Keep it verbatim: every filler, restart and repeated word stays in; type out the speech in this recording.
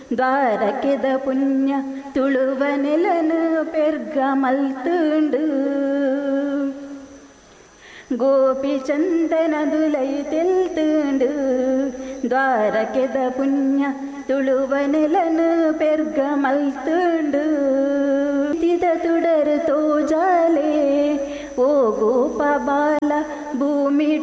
ದ್ವಾರಕೆದ ಪುಣ್ಯ ತುಳುವ ನೆಲನು ಪೆರ್ಗ ಮಲ್ತುಂಡು ಗೋಪಿ ಚಂದನದುಲೈ ತೆಲ್ತುಂಡು ದ್ವಾರಕೆದ ಪುಣ್ಯ ತುಳುವ ನೆಲನು ಪೆರ್ಗ ಮಲ್ತುಂಡು ತಿದ ತುಡರು ತೋಜಾಲೆ ಓ ಗೋಪ ಬಾಲ